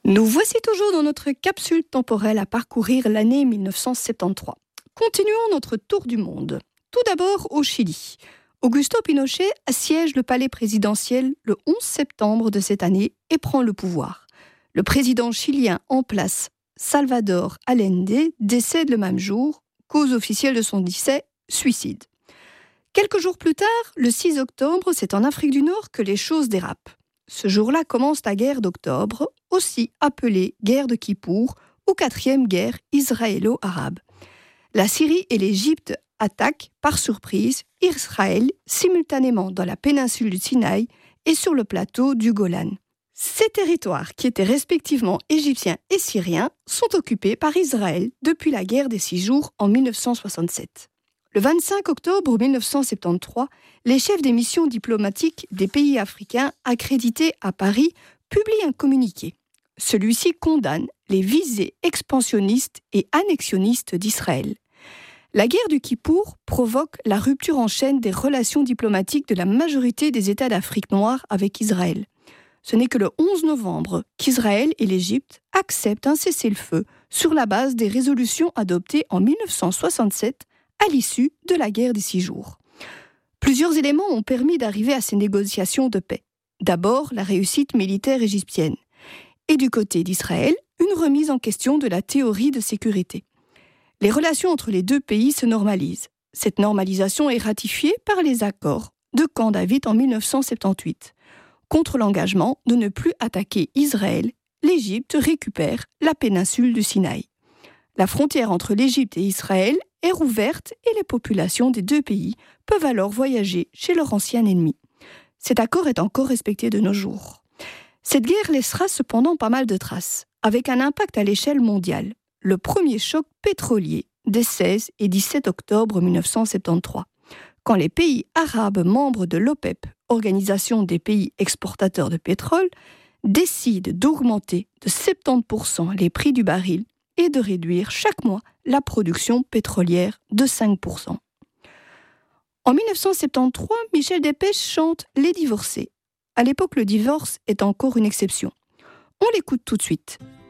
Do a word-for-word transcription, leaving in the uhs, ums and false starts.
Nous voici toujours dans notre capsule temporelle à parcourir l'année dix-neuf cent soixante-treize. Continuons notre tour du monde. Tout d'abord au Chili. Augusto Pinochet assiège le palais présidentiel le onze septembre de cette année et prend le pouvoir. Le président chilien en place, Salvador Allende, décède le même jour. Cause officielle de son décès, suicide. Quelques jours plus tard, le six octobre, c'est en Afrique du Nord que les choses dérapent. Ce jour-là commence la guerre d'octobre, aussi appelée guerre de Kippour ou quatrième guerre israélo-arabe. La Syrie et l'Égypte attaquent par surprise Israël simultanément dans la péninsule du Sinaï et sur le plateau du Golan. Ces territoires, qui étaient respectivement égyptiens et syriens, sont occupés par Israël depuis la guerre des Six Jours en dix-neuf cent soixante-sept. Le vingt-cinq octobre dix-neuf cent soixante-treize, les chefs des missions diplomatiques des pays africains accrédités à Paris publient un communiqué. Celui-ci condamne les visées expansionnistes et annexionnistes d'Israël. La guerre du Kippour provoque la rupture en chaîne des relations diplomatiques de la majorité des États d'Afrique noire avec Israël. Ce n'est que le onze novembre qu'Israël et l'Égypte acceptent un cessez-le-feu sur la base des résolutions adoptées en dix-neuf cent soixante-sept à l'issue de la guerre des Six Jours. Plusieurs éléments ont permis d'arriver à ces négociations de paix. D'abord, la réussite militaire égyptienne. Et du côté d'Israël, une remise en question de la théorie de sécurité. Les relations entre les deux pays se normalisent. Cette normalisation est ratifiée par les accords de Camp David en dix-neuf cent soixante-dix-huit. Contre l'engagement de ne plus attaquer Israël, l'Égypte récupère la péninsule du Sinaï. La frontière entre l'Égypte et Israël est rouverte et les populations des deux pays peuvent alors voyager chez leur ancien ennemi. Cet accord est encore respecté de nos jours. Cette guerre laissera cependant pas mal de traces, avec un impact à l'échelle mondiale. Le premier choc pétrolier des seize et dix-sept octobre dix-neuf cent soixante-treize, quand les pays arabes membres de l'OPEP, Organisation des pays exportateurs de pétrole, décident d'augmenter de soixante-dix pour cent les prix du baril et de réduire chaque mois la production pétrolière de cinq pour cent. En dix-neuf cent soixante-treize, Michel Delpech chante « Les divorcés ». À l'époque, le divorce est encore une exception. On l'écoute tout de suite.